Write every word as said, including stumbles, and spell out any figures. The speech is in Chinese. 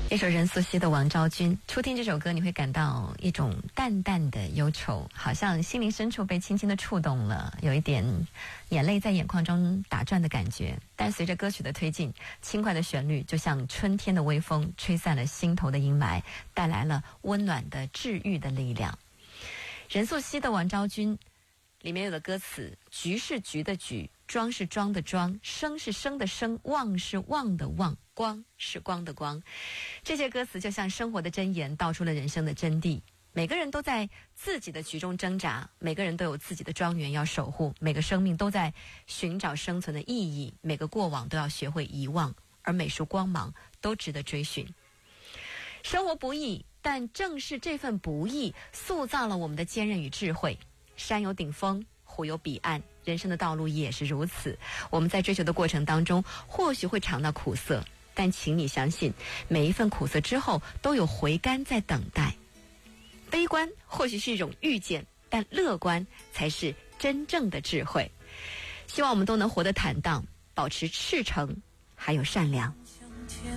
这首任素汐的《王昭君》，初听这首歌你会感到一种淡淡的忧愁，好像心灵深处被轻轻的触动了，有一点眼泪在眼眶中打转的感觉。但随着歌曲的推进，轻快的旋律就像春天的微风，吹散了心头的阴霾，带来了温暖的治愈的力量。任素汐的《王昭君》里面有的歌词，菊是菊的菊，庄是庄的庄，生是生的生，望是望的望，光是光的光。这些歌词就像生活的箴言，道出了人生的真谛。每个人都在自己的局中挣扎，每个人都有自己的庄园要守护，每个生命都在寻找生存的意义，每个过往都要学会遗忘，而每束光芒都值得追寻。生活不易，但正是这份不易塑造了我们的坚韧与智慧。山有顶峰，湖有彼岸，人生的道路也是如此。我们在追求的过程当中，或许会尝到苦涩，但请你相信，每一份苦涩之后都有回甘在等待。悲观或许是一种遇见，但乐观才是真正的智慧。希望我们都能活得坦荡，保持赤诚，还有善良。